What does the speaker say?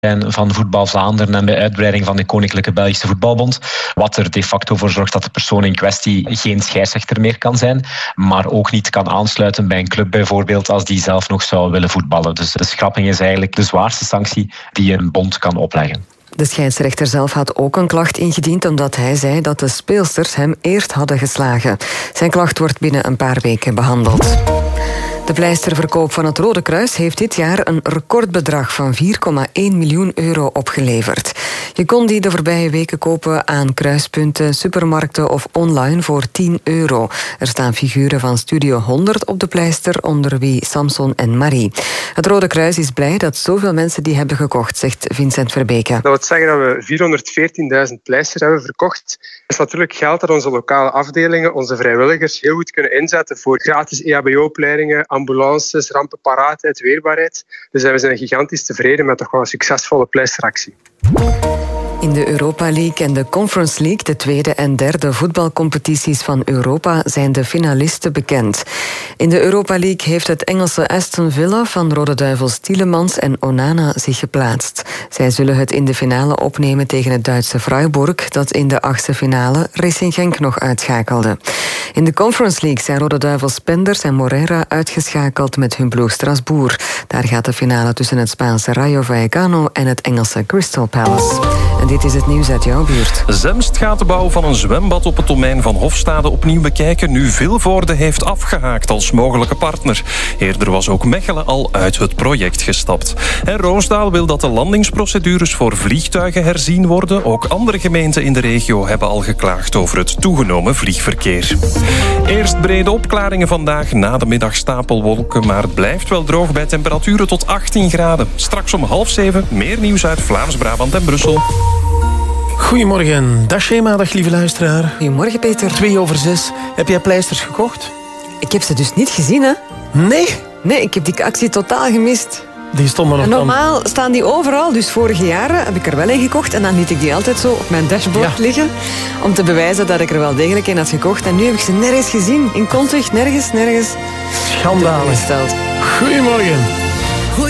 van Voetbal Vlaanderen en bij uitbreiding van de Koninklijke Belgische Voetbalbond. Wat er de facto voor zorgt dat de persoon in kwestie geen scheidsrechter meer kan zijn, maar ook niet kan aansluiten bij een club bijvoorbeeld als die zelf nog zou willen voetballen. Dus de schrapping is eigenlijk de zwaarste sanctie die een bond kan opleggen. De scheidsrechter zelf had ook een klacht ingediend omdat hij zei dat de speelsters hem eerst hadden geslagen. Zijn klacht wordt binnen een paar weken behandeld. De pleisterverkoop van het Rode Kruis heeft dit jaar een recordbedrag van 4,1 miljoen euro opgeleverd. Je kon die de voorbije weken kopen aan kruispunten, supermarkten of online voor €10. Er staan figuren van Studio 100 op de pleister, onder wie Samson en Marie. Het Rode Kruis is blij dat zoveel mensen die hebben gekocht, zegt Vincent Verbeke. Dat wil zeggen dat we 414.000 pleisters hebben verkocht. Dat is natuurlijk geld dat onze lokale afdelingen, onze vrijwilligers, heel goed kunnen inzetten voor gratis EHBO-opleidingen, ambulances, rampenparaatheid, weerbaarheid. Dus we zijn gigantisch tevreden met toch wel een succesvolle pleisteractie. In de Europa League en de Conference League, de tweede en derde voetbalcompetities van Europa, zijn de finalisten bekend. In de Europa League heeft het Engelse Aston Villa van Rode Duivels Tielemans en Onana zich geplaatst. Zij zullen het in de finale opnemen tegen het Duitse Freiburg, dat in de achtste finale Racing Genk nog uitschakelde. In de Conference League zijn Rode Duivels Penders en Moreira uitgeschakeld met hun ploeg Strasbourg. Daar gaat de finale tussen het Spaanse Rayo Vallecano en het Engelse Crystal Palace. En dit is het nieuws uit jouw buurt. Zemst gaat de bouw van een zwembad op het domein van Hofstade opnieuw bekijken, nu Vilvoorde heeft afgehaakt als mogelijke partner. Eerder was ook Mechelen al uit het project gestapt. En Roosdaal wil dat de landingsprocedures voor vliegtuigen herzien worden. Ook andere gemeenten in de regio hebben al geklaagd over het toegenomen vliegverkeer. Eerst brede opklaringen vandaag, na de middag stapelwolken, maar het blijft wel droog bij temperaturen tot 18 graden. Straks om 6:30 meer nieuws uit Vlaams-Brabant en Brussel. Goedemorgen, dag Shema, dag lieve luisteraar. Goedemorgen Peter. 6:02. Heb jij pleisters gekocht? Ik heb ze dus niet gezien, hè? Nee? Nee, ik heb die actie totaal gemist. Die stonden nog normaal staan die overal, dus vorige jaren heb ik er wel een gekocht en dan liet ik die altijd zo op mijn dashboard liggen om te bewijzen dat ik er wel degelijk een had gekocht. En nu heb ik ze nergens gezien. In Kontweg, nergens. Schandalig. Goedemorgen. Goedemorgen.